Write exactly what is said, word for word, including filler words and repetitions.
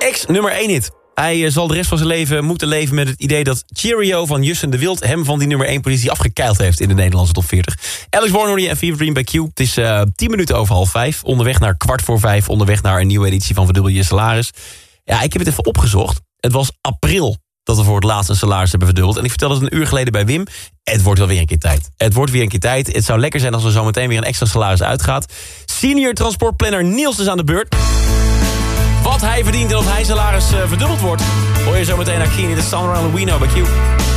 Ex nummer één hit. Hij uh, zal de rest van zijn leven moeten leven met het idee dat Cheerio van Jussen de Wild hem van die nummer één positie afgekeild heeft in de Nederlandse top veertig. Alex Warner en Fever Dream bij Q. Het is uh, tien minuten over half vijf. Onderweg naar kwart voor vijf. Onderweg naar een nieuwe editie van Verdubbel je salaris. Ja, ik heb het even opgezocht. Het was april dat we voor het laatst een salaris hebben verdubbeld. En ik vertelde het een uur geleden bij Wim. Het wordt wel weer een keer tijd. Het wordt weer een keer tijd. Het zou lekker zijn als er zo meteen weer een extra salaris uitgaat. Senior transportplanner Niels is aan de beurt. Wat hij verdient en of hij salaris uh, verdubbeld wordt, hoor je zo meteen naar Keen in de Summer Around We Know bij Q.